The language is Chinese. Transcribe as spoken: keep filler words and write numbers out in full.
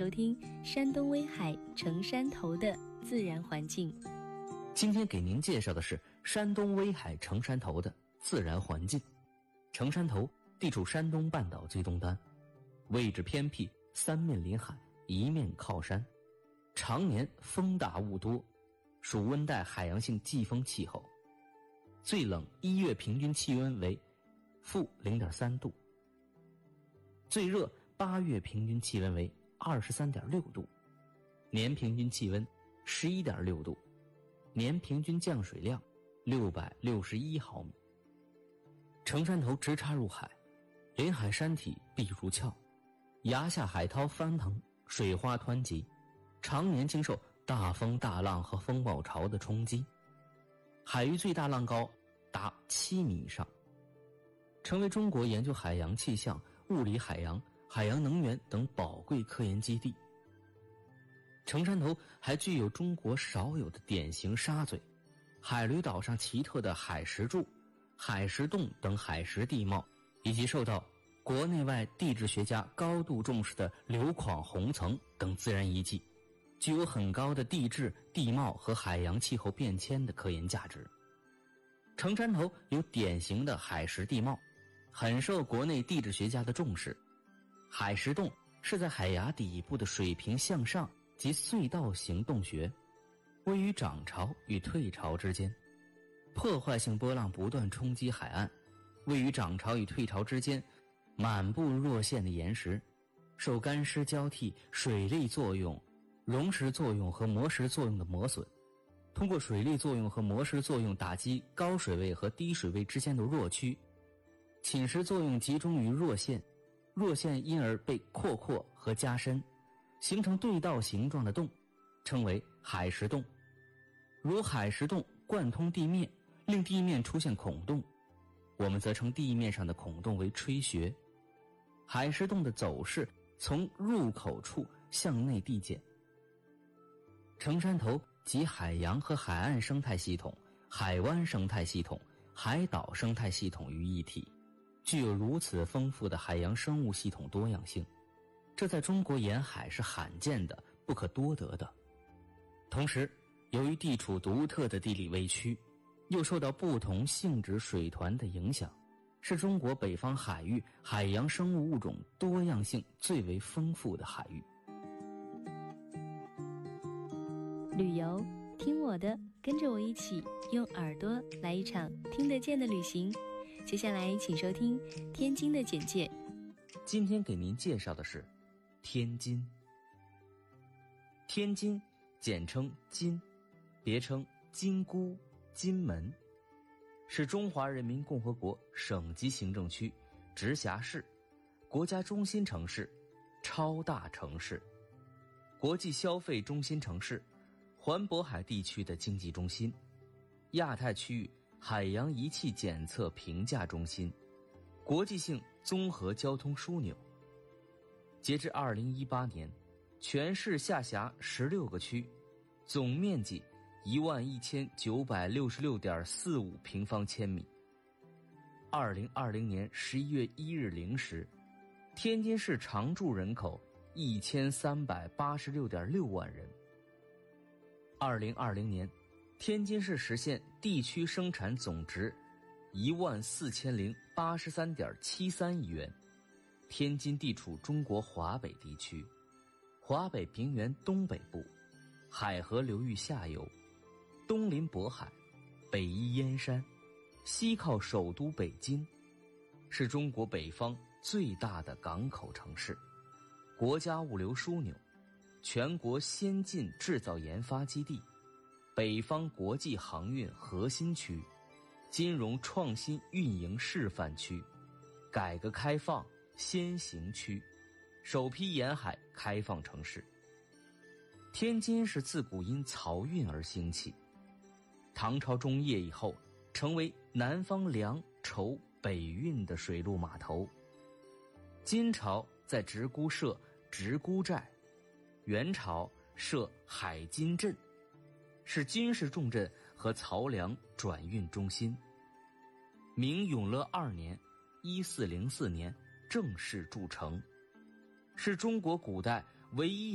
收听山东威海城山头的自然环境。 今天给您介绍的是山东威海城山头的自然环境。城山头地处山东半岛最东端，位置偏僻，三面临海，一面靠山，常年风大雾多，属温带海洋性季风气候。最冷一月平均气温为负 零点三 度，最热八月平均气温为 二十三点六 度，年平均气温 十一点六 度，年平均降水量六百六十一毫米。城山头直插入海，临海山体碧如鞘，崖下海涛翻腾，水花湍急，常年经受大风大浪和风暴潮的冲击，海域最大浪高达七米以上，成为中国研究海洋气象、物理海洋、海洋能源等宝贵科研基地。城山头还具有中国少有的典型沙嘴、海驴岛上奇特的海石柱、海石洞等海蚀地貌，以及受到国内外地质学家高度重视的硫矿红层等自然遗迹，具有很高的地质、地貌和海洋气候变迁的科研价值。城山头有典型的海蚀地貌，很受国内地质学家的重视。海蚀洞是在海崖底部的水平向上及隧道型洞穴，位于涨潮与退潮之间，破坏性波浪不断冲击海岸。位于涨潮与退潮之间，满布若线的岩石，受干湿交替、水力作用、溶蚀作用和磨蚀作用的磨损，通过水力作用和磨蚀作用打击高水位和低水位之间的弱区，侵蚀作用集中于弱线，弱线因而被扩扩和加深，形成对道形状的洞，称为海蚀洞。如海蚀洞贯通地面，令地面出现孔洞，我们则称地面上的孔洞为吹穴。海蚀洞的走势从入口处向内递减。城山头集海洋和海岸生态系统、海湾生态系统、海岛生态系统于一体，具有如此丰富的海洋生物系统多样性，这在中国沿海是罕见的、不可多得的。同时，由于地处独特的地理位区，又受到不同性质水团的影响，是中国北方海域海洋生物物种多样性最为丰富的海域。 旅游，听我的，跟着我一起用耳朵来一场听得见的旅行。接下来请收听天津的简介。 今天给您介绍的是天津。天津简称津，别称津沽、津门，是中华人民共和国省级行政区、直辖市、国家中心城市、超大城市、国际消费中心城市、环渤海地区的经济中心、亚太区域海洋仪器检测评价中心，国际性综合交通枢纽。截至二零一八年，全市下辖十六个区，总面积一万一千九百六十六点四五平方千米。二零二零年十一月一日零时，天津市常住人口一千三百八十六点六万人。二零二零年，天津市实现地区生产总值一万四千零八十三点七三亿元。天津地处中国华北地区，华北平原东北部，海河流域下游，东临渤海，北依燕山，西靠首都北京，是中国北方最大的港口城市，国家物流枢纽，全国先进制造研发基地，北方国际航运核心区，金融创新运营示范区，改革开放先行区，首批沿海开放城市。天津是自古因漕运而兴起，唐朝中叶以后成为南方粮绸北运的水陆码头。金朝在直沽设直沽寨，元朝设海津镇，是军事重镇和漕粮转运中心。明永乐二年一四零四年正式筑成，是中国古代唯一